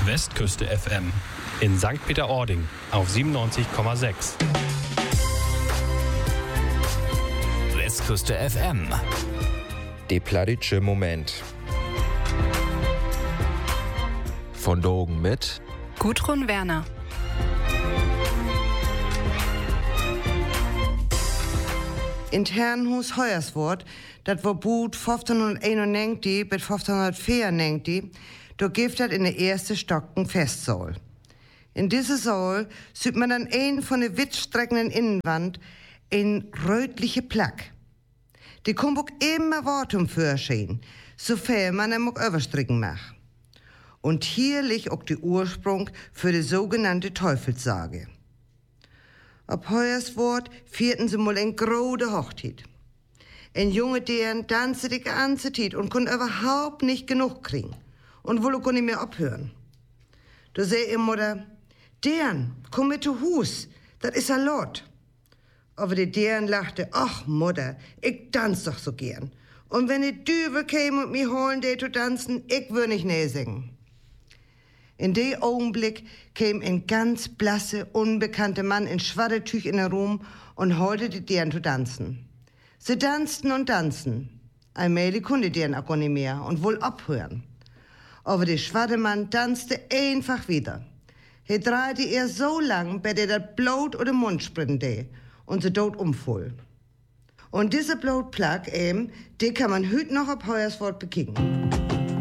Westküste FM in St. Peter-Ording auf 97,6. Westküste FM. Der plattitsche Moment. Von Dogen mit Gudrun Werner. In Herrenhus Hoyerswort, dat war Boot 1591 bis 1594, da gibt dat in der erste Stocken Festsaal. In diese Saal sieht man an ein von der wittstreckenden Innenwand ein rötliche Plack. Die kommt auch immer Wortum fürschien, sofern man am auch überstricken macht. Und hier liegt auch der Ursprung für die sogenannte Teufelssage. Ab Hoyerswort vierten sie mal eine große Hochzeit. Ein Junge, der tanzte die ganze Zeit und konnte überhaupt nicht genug kriegen und wohl auch nicht mehr abhören. Da sei ihr Mutter, Dern, komm mit zu Hus, das is a Lot. Aber die Dern lachte, ach Mutter, ich tanz doch so gern. Und wenn die Düvel käme und mich holen, die zu tanzen, ich würd nicht nee singen. In dem Augenblick kam ein ganz blasse, unbekannter Mann in Schwaddertüch in den Raum und holte die Dern zu tanzen. Sie tanzten und tanzten. Allmählich konnte die Dern auch nicht mehr und wohl abhören. Aber der Schwaddermann tanzte einfach wieder. Er drehte ihr so lang, bis er das Blut oder den Mund sprinte und sie dort umfuhl. Und diese Blutplack die kann man heute noch auf Hoyerswort bekicken.